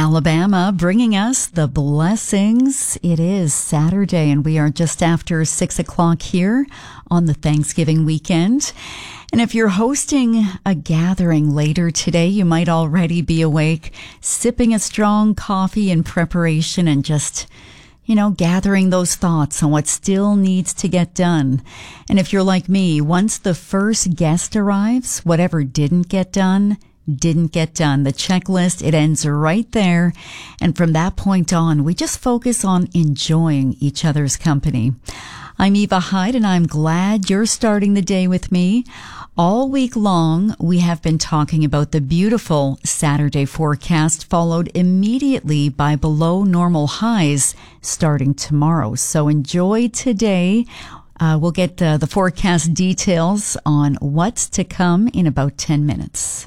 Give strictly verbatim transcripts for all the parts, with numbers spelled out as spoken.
Alabama, bringing us the blessings. It is Saturday, and we are just after six o'clock here on the Thanksgiving weekend. And if you're hosting a gathering later today, you might already be awake, sipping a strong coffee in preparation and just, you know, gathering those thoughts on what still needs to get done. And if you're like me, once the first guest arrives, whatever didn't get done, didn't get done. The checklist, it ends right there. And from that point on, we just focus on enjoying each other's company. I'm Eva Hyde, and I'm glad you're starting the day with me. All week long, we have been talking about the beautiful Saturday forecast, followed immediately by below normal highs starting tomorrow. So enjoy today. Uh, we'll get uh, the forecast details on what's to come in about ten minutes.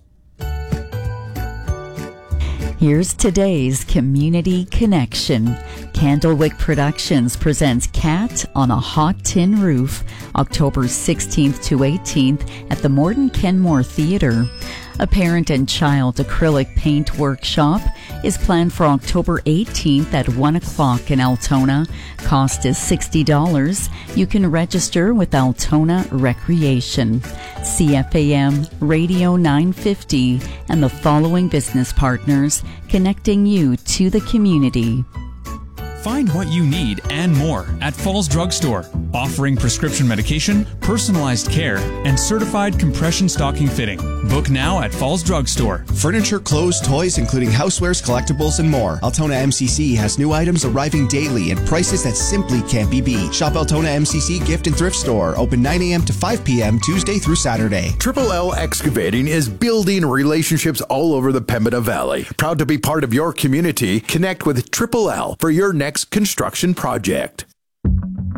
Here's today's Community Connection. Candlewick Productions presents Cat on a Hot Tin Roof, October sixteenth to eighteenth at the Morton Kenmore Theatre. A parent and child acrylic paint workshop is planned for October eighteenth at one o'clock in Altona. Cost is sixty dollars. You can register with Altona Recreation. C F A M, Radio nine fifty, and the following business partners connecting you to the community. Find what you need and more at Falls Drug Store, offering prescription medication, personalized care, and certified compression stocking fitting. Book now at Falls Drug Store. Furniture, clothes, toys, including housewares, collectibles, and more. Altona M C C has new items arriving daily at prices that simply can't be beat. Shop Altona M C C Gift and Thrift Store, open nine a.m. to five p.m. Tuesday through Saturday. Triple L Excavating is building relationships all over the Pembina Valley. Proud to be part of your community. Connect with Triple L for your next construction project.